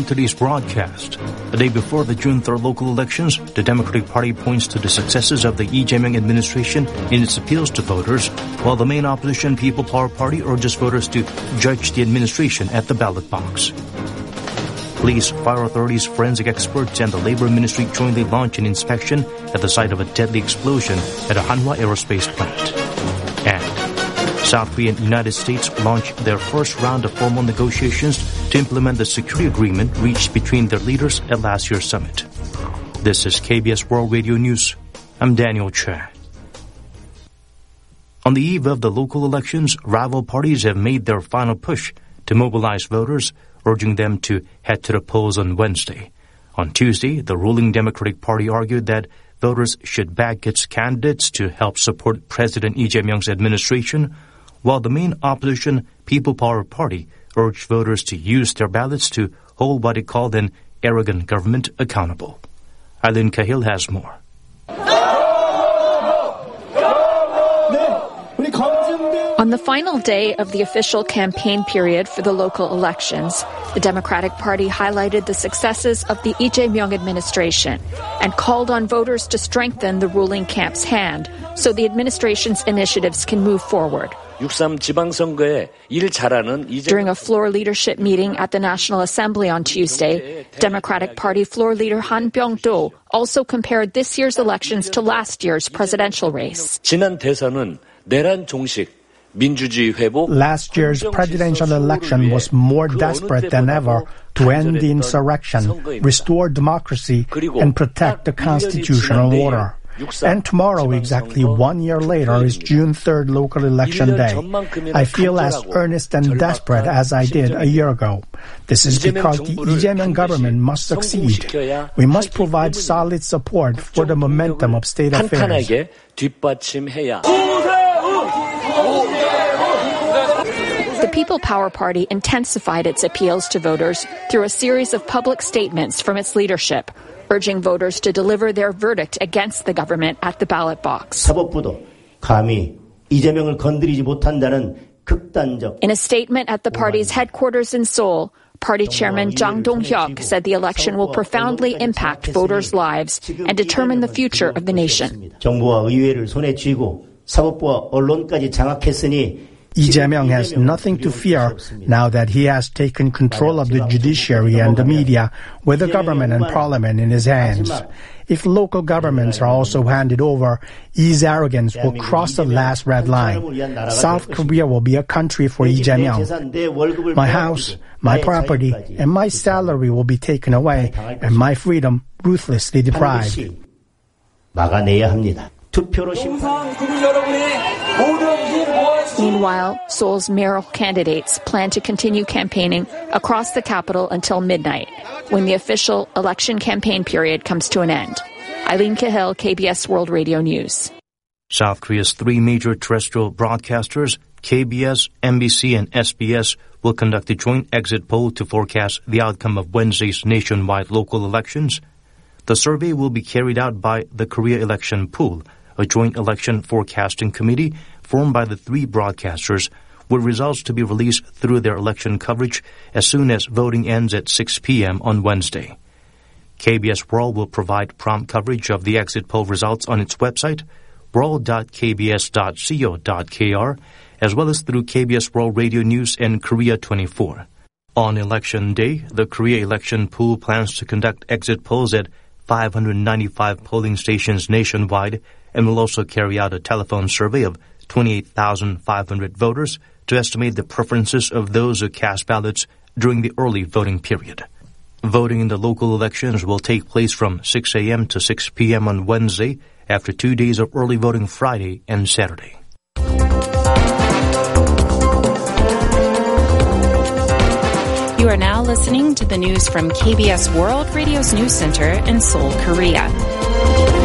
on today's broadcast. The day before the June 3rd local elections, the Democratic Party points to the successes of the Lee Jae-myung administration in its appeals to voters, while the main opposition People Power Party urges voters to judge the administration at the ballot box. Police, fire authorities, forensic experts, and the Labor Ministry jointly launch an inspection at the site of a deadly explosion at a Hanwha Aerospace plant. And South Korea and United States launched their first round of formal negotiations to implement the security agreement reached between their leaders at last year's summit. This is KBS World Radio News. I'm Daniel Choi. On the eve of the local elections, rival parties have made their final push to mobilize voters, urging them to head to the polls on Wednesday. On Tuesday, the ruling Democratic Party argued that voters should back its candidates to help support President Lee Jae-myung's administration, while the main opposition People Power Party urged voters to use their ballots to hold what it called an arrogant government accountable. Eileen Cahill has more. On the final day of the official campaign period for the local elections, the Democratic Party highlighted the successes of the Lee Jae-myung administration and called on voters to strengthen the ruling camp's hand so the administration's initiatives can move forward. During a floor leadership meeting at the National Assembly on Tuesday, Democratic Party floor leader Han Byung-do also compared this year's elections to last year's presidential race. Last year's presidential election was more desperate than ever to end the insurrection, restore democracy, and protect the constitutional order. And tomorrow, exactly 1 year later, is June 3rd local election day. I feel as earnest and desperate as I did a year ago. This is because the Lee Jae-myung government must succeed. We must provide solid support for the momentum of state affairs. The People Power Party intensified its appeals to voters through a series of public statements from its leadership, urging voters to deliver their verdict against the government at the ballot box. In a statement at the party's headquarters in Seoul, Party Chairman Jang Dong-hyuk said the election will profoundly impact voters' lives and determine the future of the nation. Lee Jae-myung has nothing to fear now that he has taken control of the judiciary and the media with the government and parliament in his hands. If local governments are also handed over, Lee's arrogance will cross the last red line. South Korea will be a country for Lee Jae-myung. My house, my property, and my salary will be taken away, and my freedom ruthlessly deprived. Meanwhile, Seoul's mayoral candidates plan to continue campaigning across the capital until midnight, when the official election campaign period comes to an end. Eileen Cahill, KBS World Radio News. South Korea's three major terrestrial broadcasters, KBS, MBC, and SBS, will conduct a joint exit poll to forecast the outcome of Wednesday's nationwide local elections. The survey will be carried out by the Korea Election Pool, a joint election forecasting committee formed by the three broadcasters, with results to be released through their election coverage as soon as voting ends at 6 p.m. on Wednesday. KBS World will provide prompt coverage of the exit poll results on its website, world.kbs.co.kr, as well as through KBS World Radio News and Korea 24. On Election Day, the Korea Election Pool plans to conduct exit polls at 595 polling stations nationwide and will also carry out a telephone survey of 28,500 voters to estimate the preferences of those who cast ballots during the early voting period. Voting in the local elections will take place from 6 a.m. to 6 p.m. on Wednesday after 2 days of early voting Friday and Saturday. You are now listening to the news from KBS World Radio's News Center in Seoul, Korea.